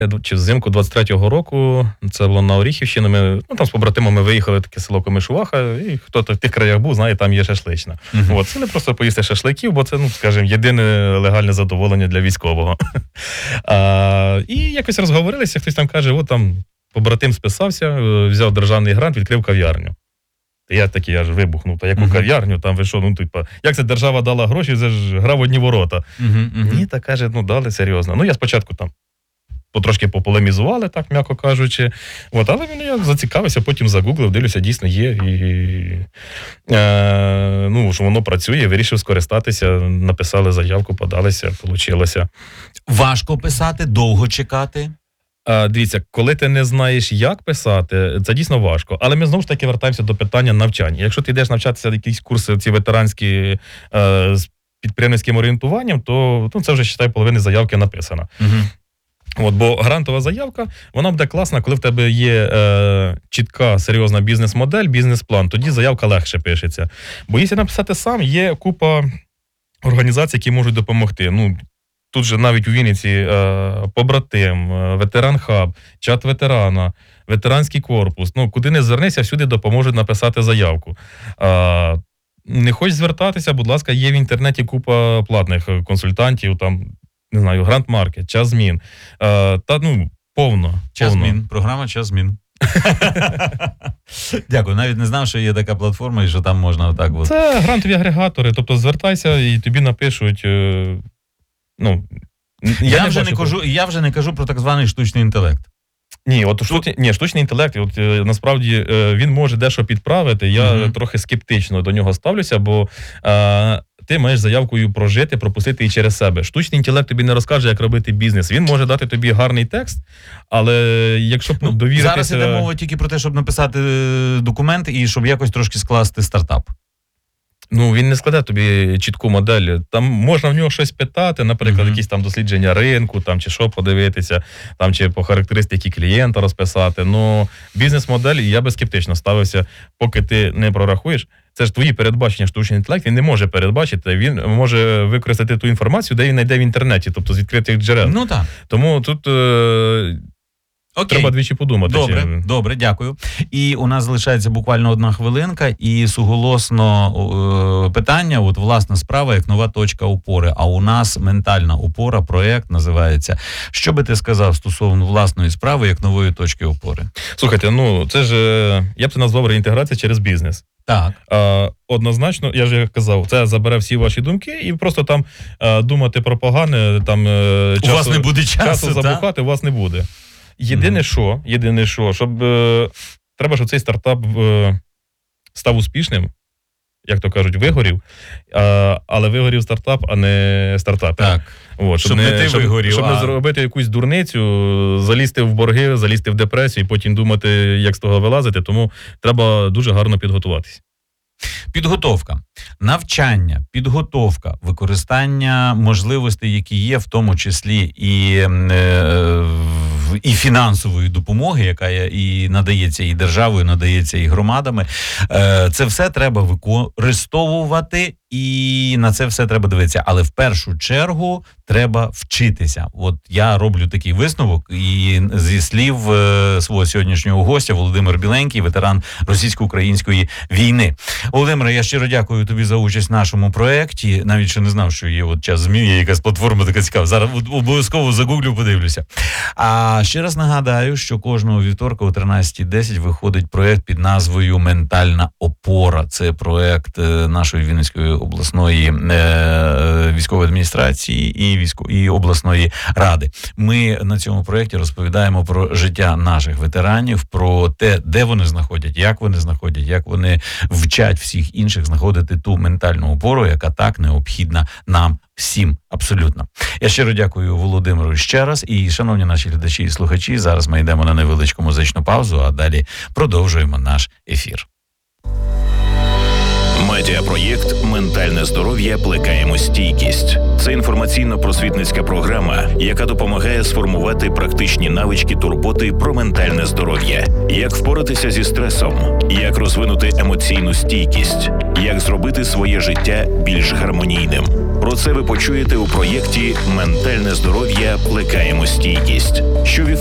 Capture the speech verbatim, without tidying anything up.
чи взимку двадцять третього року, це було на Оріхівщині, ми, ну там з побратимами виїхали в таке село Комишуваха, і хто в тих краях був, знає, там є шашлична. Uh-huh. От, це не просто поїсти шашликів, бо це, ну, скажімо, єдине легальне задоволення для військового. а, і якось розговорилися, хтось там каже, от там побратим списався, взяв державний грант, відкрив кав'ярню. Я такий аж вибухнув, та яку uh-huh. кав'ярню, там ви що, ну, типа, як це держава дала гроші, це ж гра в одні ворота. Uh-huh, uh-huh. Ні, так каже, ну, дали серйозно. Ну, я спочатку там потрошки пополемізували, так, м'яко кажучи. От, але він, я зацікавився, потім загуглив, дивлюся, дійсно є. І, е, ну, що воно працює, вирішив скористатися, написали заявку, подалися, вийшло. Важко писати, довго чекати? А, дивіться, коли ти не знаєш, як писати, це дійсно важко. Але ми знову ж таки вертаємося до питання навчання. Якщо ти йдеш навчатися на якісь курси, ці ветеранські, е, з підприємницьким орієнтуванням, то ну, це вже, считай, половина заявки написана. Угу. От, бо грантова заявка, вона буде класна, коли в тебе є е, чітка, серйозна бізнес-модель, бізнес-план, тоді заявка легше пишеться. Бо якщо написати сам, є купа організацій, які можуть допомогти. Ну, тут же навіть у Вінниці е, побратим, е, ветеран-хаб, чат ветерана, ветеранський корпус. Ну, куди не звернися, всюди допоможуть написати заявку. Е, не хочеш звертатися, будь ласка, є в інтернеті купа платних консультантів, там, не знаю, Грант Маркет, Час змін. Е, та, ну, повно. Час повно. змін, програма Час змін. Дякую, навіть не знав, що є така платформа і що там можна отак. От. Це грантові агрегатори, тобто звертайся і тобі напишуть, е, ну, я, я, не вже не кажу, я вже не кажу про так званий штучний інтелект. Ні, от штучний, ні, штучний інтелект, от, е, насправді, е, він може дещо підправити, я uh-huh. трохи скептично до нього ставлюся, бо е, ти маєш заявкою прожити, пропустити її через себе. Штучний інтелект тобі не розкаже, як робити бізнес. Він може дати тобі гарний текст, але якщо ну, довіритися... Зараз іде мова тільки про те, щоб написати документ і щоб якось трошки скласти стартап. Ну, він не складе тобі чітку модель. Там можна в нього щось питати, наприклад, mm-hmm. якісь там дослідження ринку, там, чи що подивитися, там, чи по характеристики клієнта розписати. Ну, бізнес-модель, я би скептично ставився, поки ти не прорахуєш. Це ж твої передбачення, штучний інтелект, він не може передбачити, він може використати ту інформацію, де він знайде в інтернеті, тобто з відкритих джерел. Ну, так. Тому тут... Е- Окей. Треба двічі подумати. Добре, чи... добре, дякую. І у нас залишається буквально одна хвилинка, і суголосно е, питання, от власна справа, як нова точка опори. А у нас ментальна опора, проєкт називається. Що би ти сказав стосовно власної справи, як нової точки опори? Слухайте, ну це ж, я б це назвав реінтеграція через бізнес. Так. А, однозначно, я ж як казав, це забере всі ваші думки, і просто там а, думати про погане, там у часу, вас не буде часу, часу забухати, та? У вас не буде. Єдине mm-hmm. що, єдине що, щоб е, треба, щоб цей стартап е, став успішним, як то кажуть, вигорів, е, але вигорів стартап, а не стартап. Так. От, щоб, щоб не ти щоб, вигорів, щоб а... не зробити якусь дурницю, залізти в борги, залізти в депресію і потім думати, як з того вилазити, тому треба дуже гарно підготуватись. Підготовка, навчання, підготовка, використання можливостей, які є, в тому числі і, е, і фінансової допомоги, яка є, і надається і державою, надається і громадами. Е, це все треба використовувати, і на це все треба дивитися. Але в першу чергу треба вчитися. От я роблю такий висновок, і зі слів е, свого сьогоднішнього гостя Володимир Біленький, ветеран російсько-української війни. Володимире, я щиро дякую тобі за участь в нашому проєкті. Навіть ще не знав, що є от час ЗМІ, є якась платформа така цікава. Зараз обов'язково загуглю, подивлюся. А ще раз нагадаю, що кожного вівторка о тринадцятій десять виходить проєкт під назвою «Ментальна опора». Це проєкт нашої Вінницької обласної е, військової адміністрації і, військо, і обласної ради. Ми на цьому проєкті розповідаємо про життя наших ветеранів, про те, де вони знаходять, як вони знаходять, як вони вчать всіх інших знаходити ту ментальну опору, яка так необхідна нам всім, абсолютно. Я щиро дякую Володимиру ще раз. І, шановні наші глядачі і слухачі, зараз ми йдемо на невеличку музичну паузу, а далі продовжуємо наш ефір. Медіапроєкт «Ментальне здоров'я. Плекаємо стійкість». Це інформаційно-просвітницька програма, яка допомагає сформувати практичні навички турботи про ментальне здоров'я. Як впоратися зі стресом, як розвинути емоційну стійкість, як зробити своє життя більш гармонійним. Про це ви почуєте у проєкті «Ментальне здоров'я. Плекаємо стійкість», що